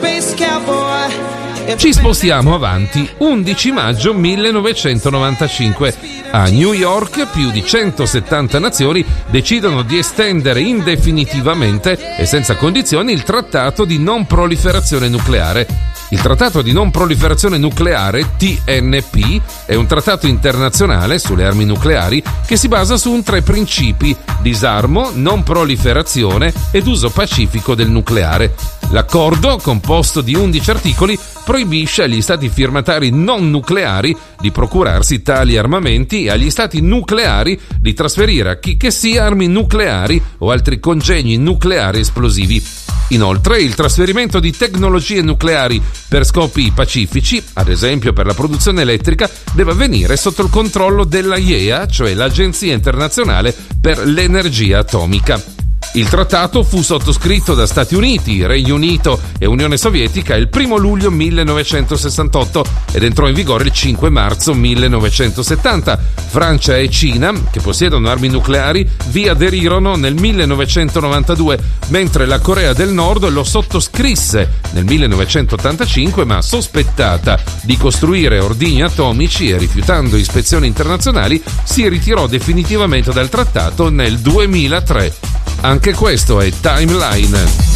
Ci spostiamo avanti. 11 maggio 1995. A New York più di 170 nazioni decidono di estendere indefinitivamente e senza condizioni il trattato di non proliferazione nucleare. Il trattato di non proliferazione nucleare, TNP, è un trattato internazionale sulle armi nucleari che si basa su 3 principi: disarmo, non proliferazione ed uso pacifico del nucleare. L'accordo, composto di 11 articoli, proibisce agli stati firmatari non nucleari di procurarsi tali armamenti e agli stati nucleari di trasferire a chi che sia armi nucleari o altri congegni nucleari esplosivi. Inoltre, il trasferimento di tecnologie nucleari per scopi pacifici, ad esempio per la produzione elettrica, deve avvenire sotto il controllo dell'AIEA, cioè l'Agenzia Internazionale per l'Energia Atomica. Il trattato fu sottoscritto da Stati Uniti, Regno Unito e Unione Sovietica il 1 luglio 1968 ed entrò in vigore il 5 marzo 1970. Francia e Cina, che possiedono armi nucleari, vi aderirono nel 1992, mentre la Corea del Nord lo sottoscrisse nel 1985, ma sospettata di costruire ordigni atomici e rifiutando ispezioni internazionali, si ritirò definitivamente dal trattato nel 2003. Anche questo è Timeline.